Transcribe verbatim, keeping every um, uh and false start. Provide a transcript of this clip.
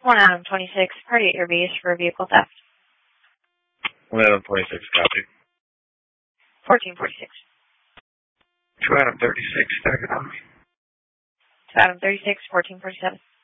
one Adam twenty-six, party at your base for vehicle theft. one Adam twenty-six, copy. fourteen forty-six. two Adam thirty-six, stack it on me. two Adam thirty-six, fourteen forty-seven.